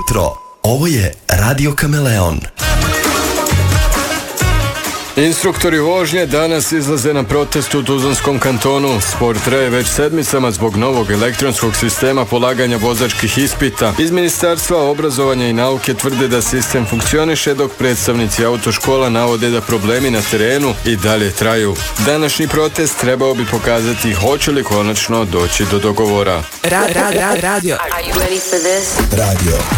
jutro. Ovo je Radio Kameleon. Instruktori vožnje danas izlaze na protest u Tuzlanskom kantonu. Spor traje već sedmicama zbog novog elektronskog sistema polaganja vozačkih ispita. Iz Ministarstva obrazovanja i nauke tvrde da sistem funkcioniše, dok predstavnici autoškola navode da problemi na terenu i dalje traju. Današnji protest trebao bi pokazati hoće li konačno doći do dogovora. Radio. Radio